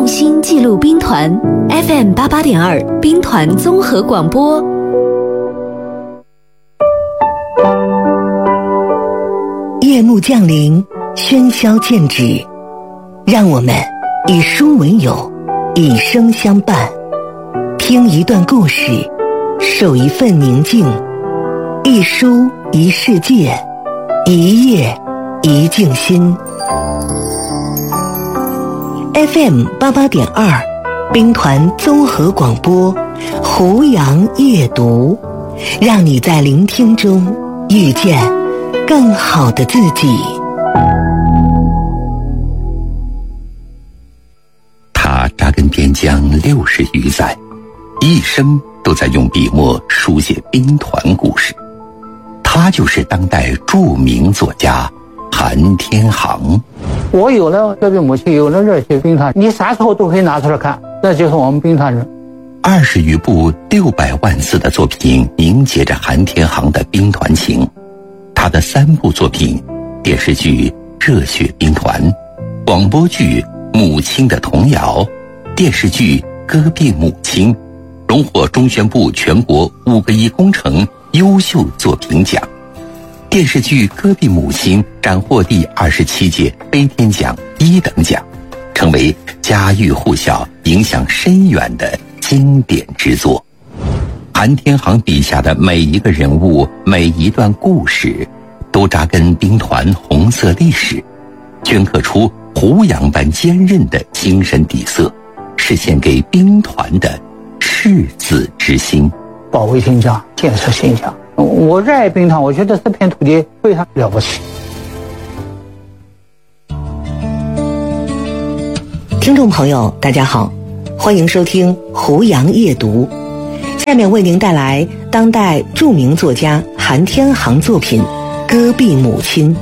心记录兵团 FM88.2 兵团综合广播。 夜幕降临，喧嚣渐止，让我们以书为友，以声相伴，听一段故事，守一份宁静，一书一世界，一夜一静心。FM88.2 兵团综合广播，胡杨夜读，让你在聆听中遇见更好的自己。 他扎根边疆60余载，一生都在用笔墨书写兵团故事。他就是当代著名作家韩天航。 我有了戈壁母亲，有了热血兵团，你啥时候都可以拿出来看，那就是我们兵团人。 20余部600万字的作品凝结着韩天航的兵团情。他的3部作品，电视剧《热血兵团》，广播剧《母亲的童谣》，电视剧《戈壁母亲》，荣获中宣部全国5个1工程优秀作品奖。电视剧《戈壁母亲》斩获第27届飞天奖1等奖，成为家喻户晓、影响深远的经典之作。韩天航笔下的每一个人物、每一段故事，都扎根兵团红色历史，镌刻出胡杨般坚韧的精神底色，是献给兵团的赤子之心。 保卫新疆，建设新疆。我热爱兵团，我觉得这片土地非常了不起。 听众朋友大家好，欢迎收听胡杨夜读，下面为您带来当代著名作家韩天航作品《戈壁母亲》。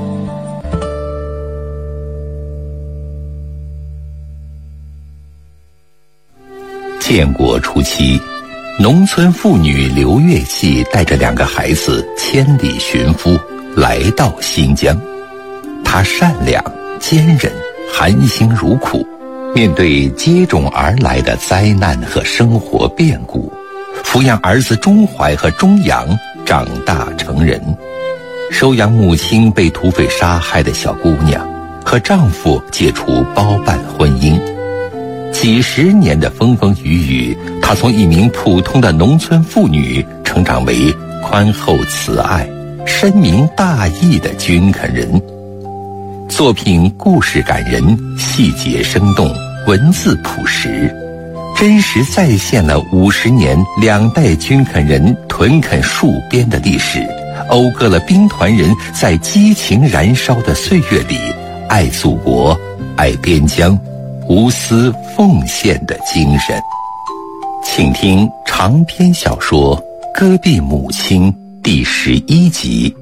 建国初期，农村妇女刘月季带着2个孩子千里寻夫，来到新疆。她善良、坚韧、含辛茹苦，面对接踵而来的灾难和生活变故，抚养儿子钟怀和钟阳长大成人，收养母亲被土匪杀害的小姑娘，和丈夫解除包办婚姻。几十年的风风雨雨，她从一名普通的农村妇女成长为宽厚慈爱、深明大义的军肯人。作品故事感人，细节生动，文字朴实，真实再现了50年2代军肯人屯垦戍边的历史，讴歌了兵团人在激情燃烧的岁月里爱祖国、爱边疆、无私奉献的精神。请听长篇小说《戈壁母亲》第11集。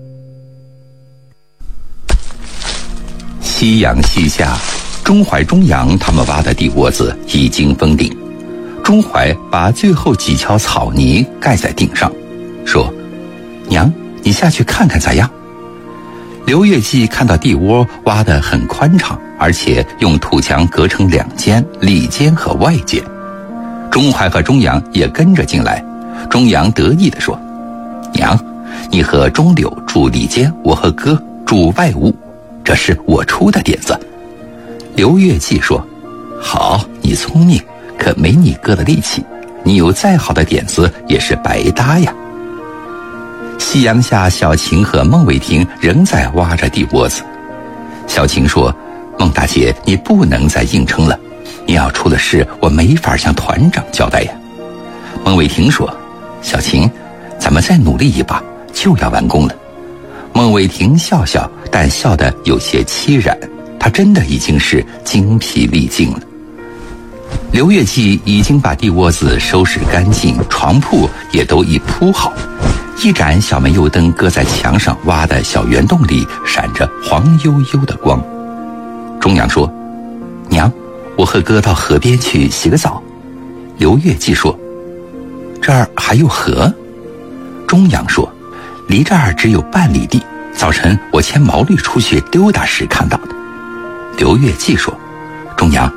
夕阳西下，钟怀、钟阳他们挖的地窝子已经封顶。钟怀把最后几锹草泥盖在顶上，说：“娘，你下去看看咋样？”刘月季看到地窝挖得很宽敞，而且用土墙隔成2间，里间和外间。钟怀和钟阳也跟着进来。钟阳得意地说：“娘，你和钟柳住里间，我和哥住外屋，这是我出的点子。”刘月季说：“好，你聪明，可没你哥的力气，你有再好的点子也是白搭呀。”夕阳下，小晴和孟伟霆仍在挖着地窝子。小晴说：“孟大姐，你不能再硬撑了，你要出了事，我没法向团长交代呀。”孟伟霆说：“小晴，咱们再努力一把，就要完工了。”孟伟霆笑笑，但笑得有些凄然，他真的已经是精疲力尽了。刘月季已经把地窝子收拾干净，床铺也都已铺好，一盏小煤油灯搁在墙上挖的小圆洞里，闪着黄悠悠的光。钟阳说：“娘，我和哥到河边去洗个澡。”刘月季说：“这儿还有河？”钟阳说：“离这儿只有半里地，早晨我牵毛驴出去溜达时看到的。”刘月季说：“钟阳，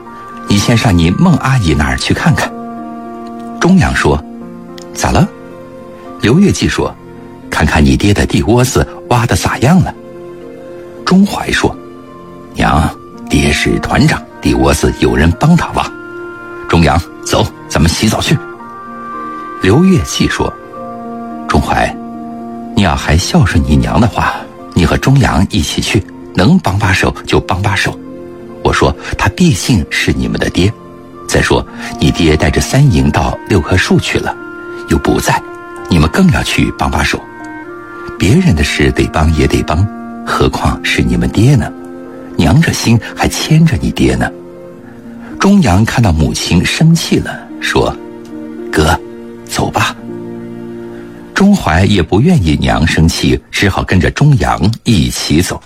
你先上你孟阿姨那儿去看看。钟阳说，咋了？刘月季说，看看你爹的地窝子挖得咋样了。钟怀说，娘，爹是团长，地窝子有人帮他挖。钟阳，走，咱们洗澡去。刘月季说，钟怀，你要还孝顺你娘的话，你和钟阳一起去，能帮把手就帮把手。我说他毕竟是你们的爹，再说你爹带着3营到6棵树去了，又不在，你们更要去帮把手。别人的事得帮也得帮，何况是你们爹呢？娘着心还牵着你爹呢。钟阳看到母亲生气了，说，哥，走吧。钟怀也不愿意娘生气，只好跟着钟阳一起走。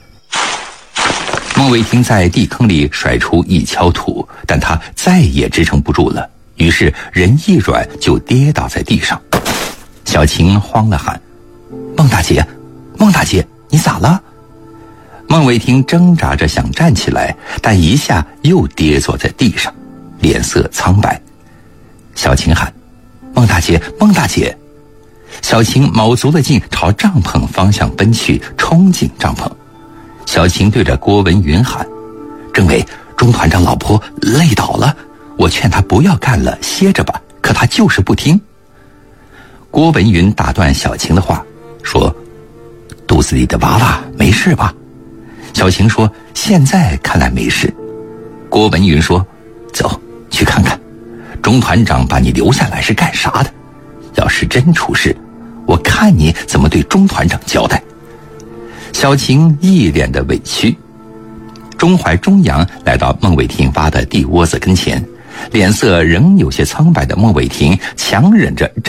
孟卫听在地坑里甩出一锹土，但他再也支撑不住了，于是人一软就跌倒在地上。小晴慌了，喊，孟大姐，孟大姐，你咋了？孟卫听挣扎着想站起来，但一下又跌坐在地上，脸色苍白。小晴喊，孟大姐，孟大姐。小晴卯足了劲朝帐篷方向奔去，冲进帐篷。小晴对着郭文云喊，政委，钟团长老婆累倒了，我劝她不要干了，歇着吧，可她就是不听。郭文云打断小晴的话，说，肚子里的娃娃没事吧？小晴说，现在看来没事。郭文云说，走，去看看，钟团长把你留下来是干啥的？要是真出事，我看你怎么对钟团长交代。小晴一脸的委屈。钟怀、钟阳来到孟伟霆挖的地窝子跟前，脸色仍有些苍白的孟伟霆强忍着